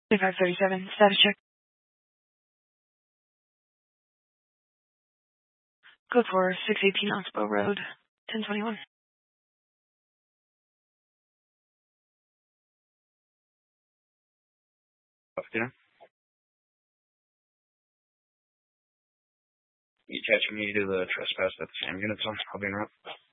2537, status check. Code for 618 Oxbow Road, 1021. Yeah. You catching me to the trespass at the same units on? I'll be in route.